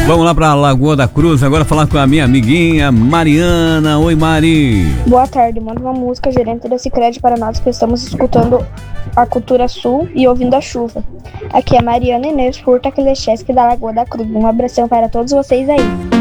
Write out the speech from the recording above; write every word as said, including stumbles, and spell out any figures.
Vamos lá pra Lagoa da Cruz, agora falar com a minha amiguinha Mariana. Oi, Mari. Boa tarde, manda uma música, gerente da Sicredi para nós que estamos escutando a Cultura Sul e ouvindo a chuva. Aqui é Mariana Inês Furta Klechesky da Lagoa da Cruz. Um abração para todos vocês aí.